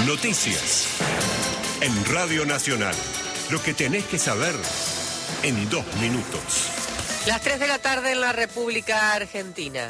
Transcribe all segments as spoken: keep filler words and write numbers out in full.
Noticias. En Radio Nacional. Lo que tenés que saber en dos minutos. Las tres de la tarde en la República Argentina.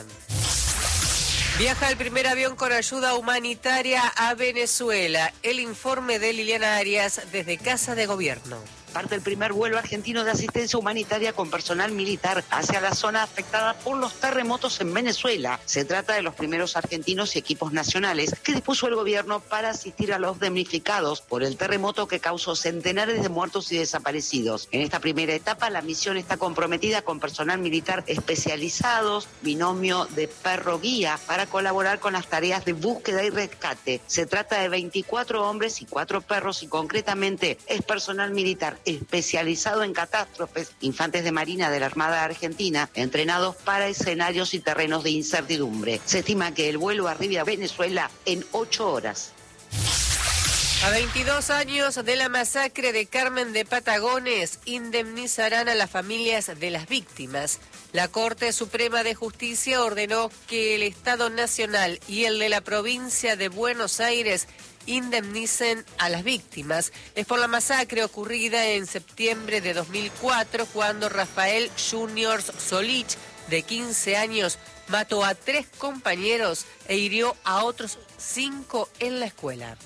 Viaja el primer avión con ayuda humanitaria a Venezuela. El informe de Liliana Arias desde Casa de Gobierno. Parte el primer vuelo argentino de asistencia humanitaria con personal militar hacia la zona afectada por los terremotos en Venezuela. Se trata de los primeros argentinos y equipos nacionales que dispuso el gobierno para asistir a los damnificados por el terremoto que causó centenares de muertos y desaparecidos. En esta primera etapa, la misión está comprometida con personal militar especializados, binomio de perro guía, para colaborar con las tareas de búsqueda y rescate. Se trata de veinticuatro hombres y cuatro perros y concretamente es personal militar especializado en catástrofes, infantes de Marina de la Armada Argentina, entrenados para escenarios y terrenos de incertidumbre. Se estima que el vuelo arribe a Venezuela en ocho horas. A veintidós años de la masacre de Carmen de Patagones, indemnizarán a las familias de las víctimas. La Corte Suprema de Justicia ordenó que el Estado Nacional y el de la provincia de Buenos Aires indemnicen a las víctimas. Es por la masacre ocurrida en septiembre de dos mil cuatro, cuando Rafael Junior Solich, de quince años, mató a tres compañeros e hirió a otros cinco en la escuela.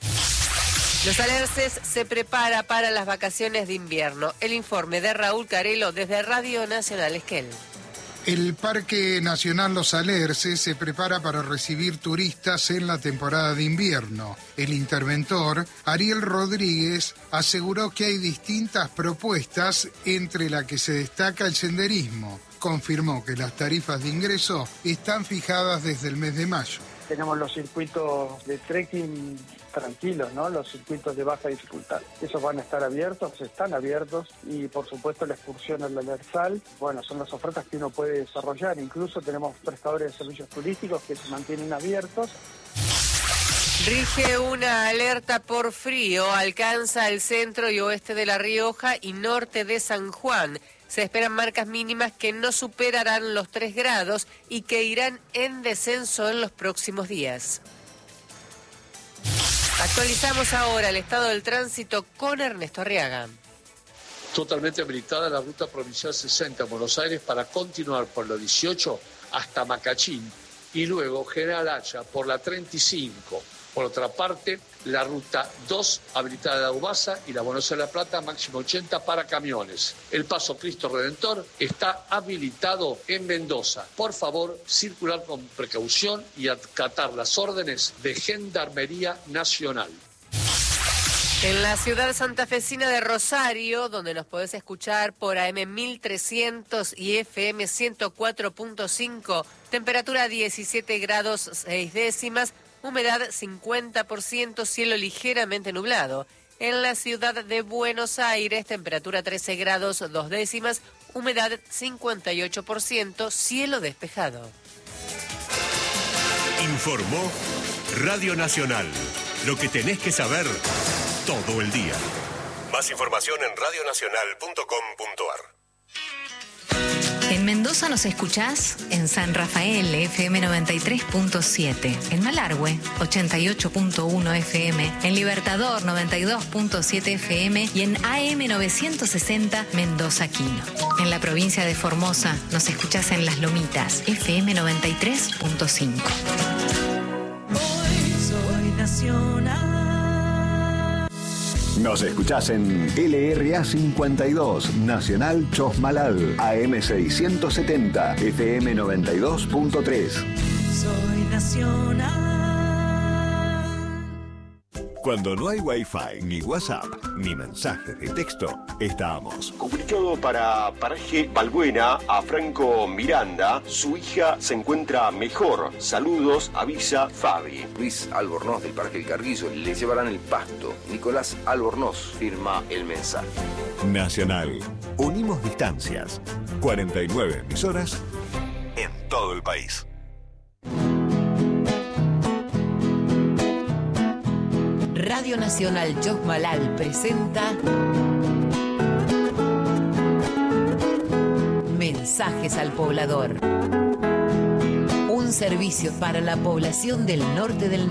Los Alerces se prepara para las vacaciones de invierno. El informe de Raúl Carelo desde Radio Nacional Esquel. El Parque Nacional Los Alerces se prepara para recibir turistas en la temporada de invierno. El interventor, Ariel Rodríguez, aseguró que hay distintas propuestas, entre las que se destaca el senderismo. Confirmó que las tarifas de ingreso están fijadas desde el mes de mayo. Tenemos los circuitos de trekking tranquilos, ¿no? Los circuitos de baja dificultad. Esos van a estar abiertos, están abiertos, y por supuesto la excursión al Alerçal. Bueno, son las ofertas que uno puede desarrollar. Incluso tenemos prestadores de servicios turísticos que se mantienen abiertos. Rige una alerta por frío, alcanza el centro y oeste de La Rioja y norte de San Juan. Se esperan marcas mínimas que no superarán los tres grados y que irán en descenso en los próximos días. Actualizamos ahora el estado del tránsito con Ernesto Arriaga. Totalmente habilitada la ruta provincial sesenta en Buenos Aires para continuar por la dieciocho hasta Macachín y luego General Hacha por la treinta y cinco. Por otra parte, la ruta dos habilitada de Aubasa y la Buenos Aires-La Plata máximo ochenta para camiones. El paso Cristo Redentor está habilitado en Mendoza. Por favor, circular con precaución y acatar las órdenes de Gendarmería Nacional. En la ciudad santafesina de Rosario, donde nos podés escuchar por A M mil trescientos y F M ciento cuatro punto cinco, temperatura diecisiete grados seis décimas, humedad cincuenta por ciento, cielo ligeramente nublado. En la ciudad de Buenos Aires, temperatura trece grados dos décimas, humedad cincuenta y ocho por ciento, cielo despejado. Informó Radio Nacional. Lo que tenés que saber todo el día. Más información en radio nacional punto com punto a r. En Mendoza nos escuchás en San Rafael, F M noventa y tres punto siete, en Malargüe, ochenta y ocho punto uno F M, en Libertador, noventa y dos punto siete F M y en A M novecientos sesenta Mendoza Quino. En la provincia de Formosa nos escuchás en Las Lomitas, F M noventa y tres punto cinco. Hoy soy nacional. Nos escuchás en L R A cincuenta y dos, Nacional Chosmalal, A M seiscientos setenta, F M noventa y dos punto tres. Soy nacional. Cuando no hay Wi-Fi, ni WhatsApp, ni mensajes de texto, estamos. Comunicado para Paraje Balbuena a Franco Miranda, su hija se encuentra mejor. Saludos, avisa Fabi. Luis Albornoz del Parque El Carguillo, le llevarán el pasto. Nicolás Albornoz firma el mensaje. Nacional. Unimos distancias. cuarenta y nueve emisoras en todo el país. Radio Nacional Chosmalal presenta Mensajes al Poblador. Un servicio para la población del norte del